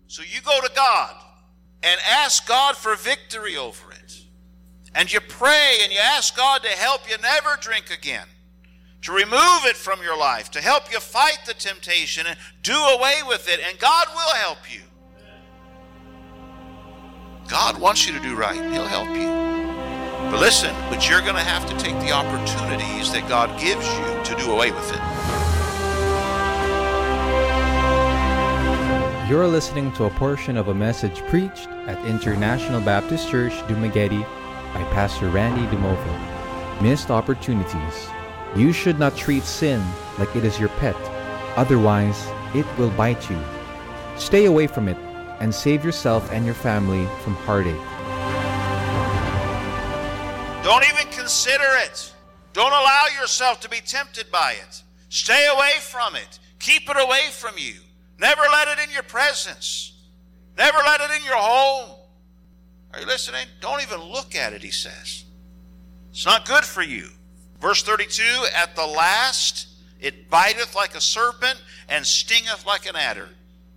So you go to God and ask God for victory over it. And you pray and you ask God to help you never drink again, to remove it from your life, to help you fight the temptation and do away with it, and God will help you. God wants you to do right. He'll help you. But listen, you're going to have to take the opportunities that God gives you to do away with it. You're listening to a portion of a message preached at International Baptist Church, Dumaguete by Pastor Randy Dumovo. Missed opportunities. You should not treat sin like it is your pet. Otherwise, it will bite you. Stay away from it and save yourself and your family from heartache. Don't even consider it. Don't allow yourself to be tempted by it. Stay away from it. Keep it away from you. Never let it in your presence. Never let it in your home. Are you listening? Don't even look at it, he says. It's not good for you. Verse 32, at the last it biteth like a serpent and stingeth like an adder.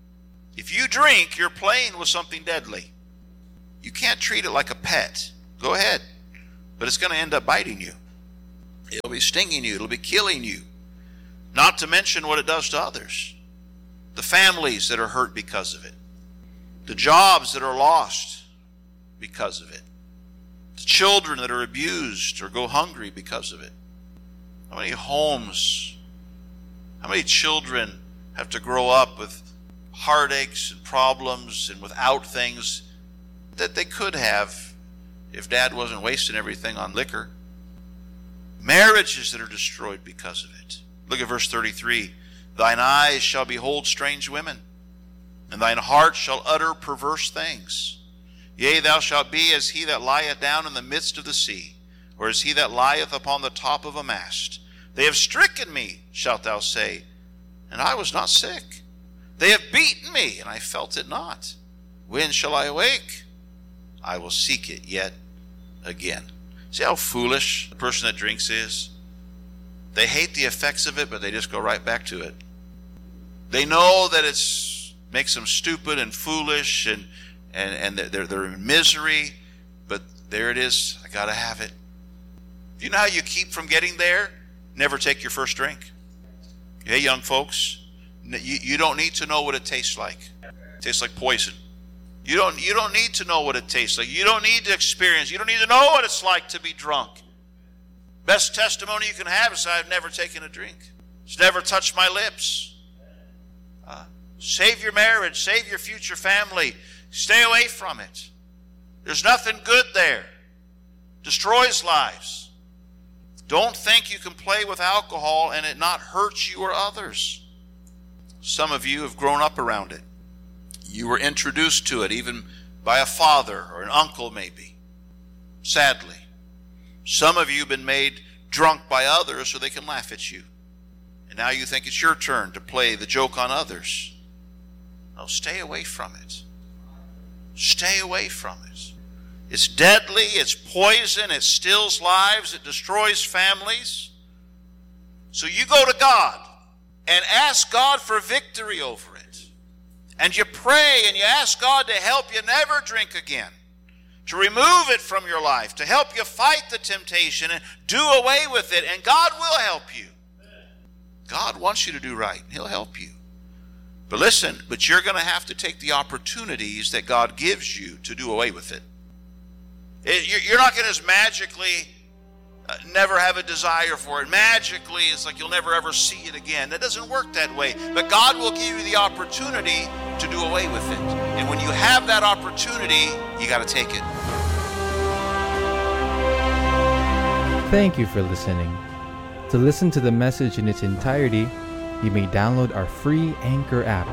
If you drink, you're playing with something deadly. You can't treat it like a pet. Go ahead. But it's going to end up biting you. It'll be stinging you. It'll be killing you. Not to mention what it does to others. The families that are hurt because of it. The jobs that are lost because of it. The children that are abused or go hungry because of it. How many homes, how many children have to grow up with heartaches and problems and without things that they could have if dad wasn't wasting everything on liquor? Marriages that are destroyed because of it. Look at verse 33. Thine eyes shall behold strange women, and thine heart shall utter perverse things. Yea, thou shalt be as he that lieth down in the midst of the sea, or as he that lieth upon the top of a mast. They have stricken me, shalt thou say, and I was not sick. They have beaten me, and I felt it not. When shall I awake? I will seek it yet again. See how foolish the person that drinks is? They hate the effects of it, but they just go right back to it. They know that it makes them stupid and foolish, and they're in misery, but there it is. I got to have it. You know how you keep from getting there? Never take your first drink. Hey, young folks, you don't need to know what it tastes like. It tastes like poison. You don't need to know what it tastes like. You don't need to experience. You don't need to know what it's like to be drunk. Best testimony you can have is I've never taken a drink. It's never touched my lips. Save your marriage. Save your future family. Stay away from it. There's nothing good there. Destroys lives. Don't think you can play with alcohol and it not hurt you or others. Some of you have grown up around it. You were introduced to it even by a father or an uncle maybe. Sadly. Some of you have been made drunk by others so they can laugh at you. And now you think it's your turn to play the joke on others. No, stay away from it. Stay away from it. It's deadly, it's poison, it steals lives, it destroys families. So you go to God and ask God for victory over it. And you pray and you ask God to help you never drink again. To remove it from your life, to help you fight the temptation and do away with it, and God will help you. God wants you to do right, and He'll help you. But listen, you're going to have to take the opportunities that God gives you to do away with it. You're not going to just magically never have a desire for it. Magically, it's like you'll never ever see it again. That doesn't work that way. But God will give you the opportunity to do away with it. And when you have that opportunity, you got to take it. Thank you for listening. To listen to the message in its entirety, you may download our free Anchor app,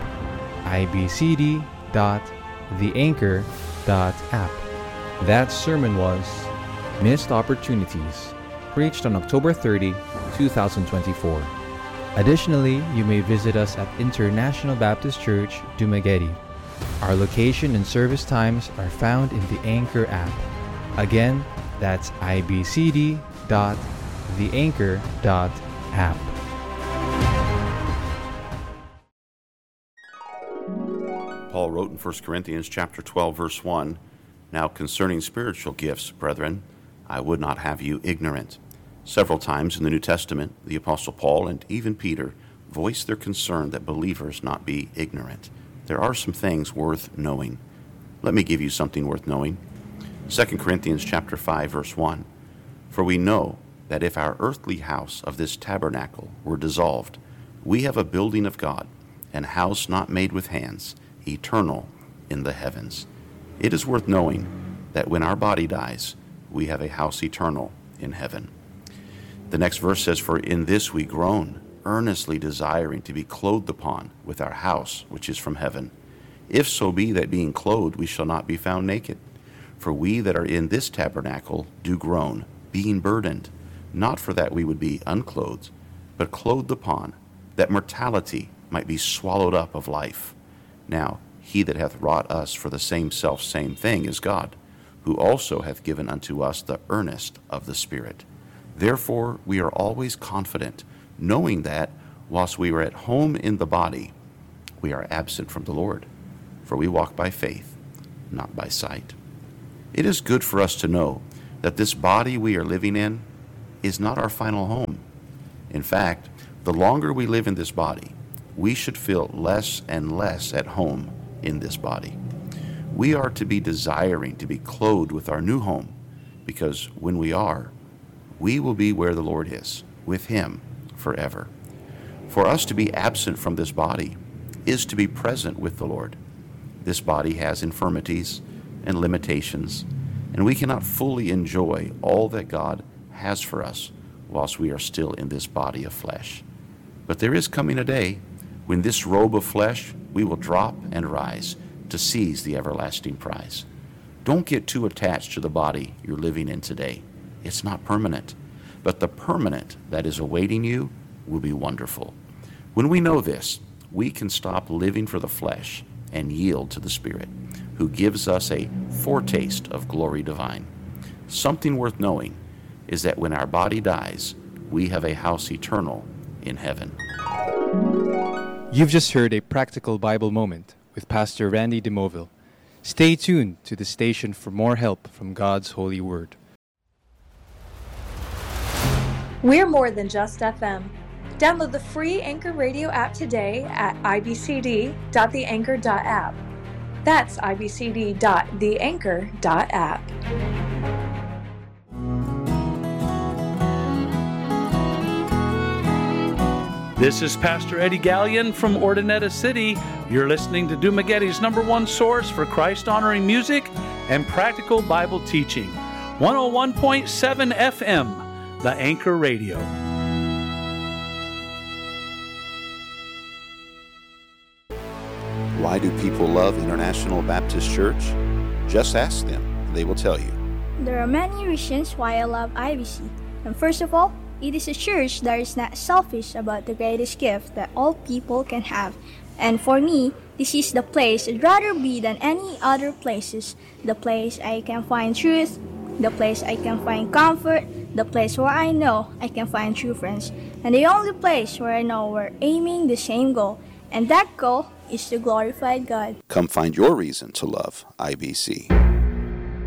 ibcd.theanchor.app. That sermon was Missed Opportunities, preached on October 30, 2024. Additionally, you may visit us at International Baptist Church, Dumaguete. Our location and service times are found in the Anchor app. Again, that's ibcd.theanchor.app. Paul wrote in 1 Corinthians chapter 12, verse 1, "Now concerning spiritual gifts, brethren, I would not have you ignorant." Several times in the New Testament, the Apostle Paul and even Peter voiced their concern that believers not be ignorant. There are some things worth knowing. Let me give you something worth knowing. 2 Corinthians chapter 5, verse 1, "For we know that if our earthly house of this tabernacle were dissolved, we have a building of God, an house not made with hands, eternal in the heavens." It is worth knowing that when our body dies, we have a house eternal in heaven. The next verse says, "For in this we groan, earnestly desiring to be clothed upon with our house which is from heaven. If so be that being clothed we shall not be found naked. For we that are in this tabernacle do groan, being burdened, not for that we would be unclothed, but clothed upon, that mortality might be swallowed up of life. Now he that hath wrought us for the same thing is God, who also hath given unto us the earnest of the Spirit. Therefore we are always confident, knowing that, whilst we are at home in the body, we are absent from the Lord. For we walk by faith, not by sight." It is good for us to know that this body we are living in is not our final home. In fact, the longer we live in this body, we should feel less and less at home in this body. We are to be desiring to be clothed with our new home, because when we are, we will be where the Lord is, with Him forever. For us to be absent from this body is to be present with the Lord. This body has infirmities and limitations, and we cannot fully enjoy all that God has for us whilst we are still in this body of flesh. But there is coming a day when this robe of flesh we will drop and rise to seize the everlasting prize. Don't get too attached to the body you're living in today. It's not permanent, but the permanent that is awaiting you will be wonderful. When we know this, we can stop living for the flesh and yield to the Spirit, who gives us a foretaste of glory divine. Something worth knowing is that when our body dies, we have a house eternal in heaven. You've just heard a practical Bible moment with Pastor Randy DeMoville. Stay tuned to the station for more help from God's holy word. We're more than just FM. Download the free Anchor Radio app today at ibcd.theanchor.app. That's ibcd.theanchor.app. This is Pastor Eddie Gallion from Ordinetta City. You're listening to Dumaguete's #1 source for Christ-honoring music and practical Bible teaching. 101.7 FM, The Anchor Radio. Why do people love International Baptist Church? Just ask them, and they will tell you. There are many reasons why I love IBC. And first of all, it is a church that is not selfish about the greatest gift that all people can have. And for me, this is the place I'd rather be than any other places. The place I can find truth, the place I can find comfort, the place where I know I can find true friends, and the only place where I know we're aiming the same goal. And that goal is to glorify God. Come find your reason to love IBC.